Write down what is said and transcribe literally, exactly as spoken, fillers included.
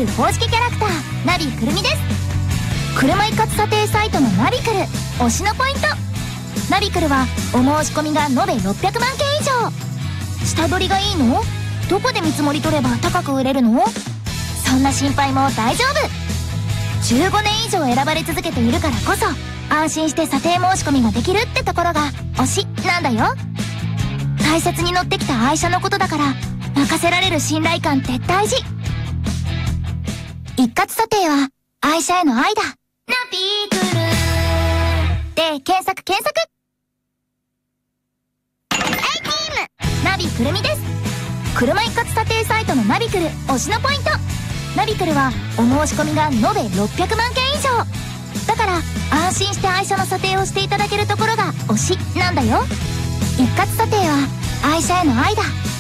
ル公式キャラクターナビくるみです。車一括査定サイトのナビくる推しのポイント。ナビくるはお申し込みが延べろっぴゃくまんけん以上。下取りがいいの？どこで見積もり取れば高く売れるの？そんな心配も大丈夫。じゅうごねん以上選ばれ続けているからこそ安心して査定申し込みができるってところが推しなんだよ。大切に乗ってきた愛車のことだから任せられる信頼感って大事。一括査定は愛車への愛だ。ナビくるで検索検索。ナビくるみです。車一括査定サイトのナビくる推しのポイント。ナビくるはお申し込みが延べろっぴゃくまんけん以上だから安心して愛車の査定をしていただけるところが推しなんだよ。一括査定は愛車への愛だ。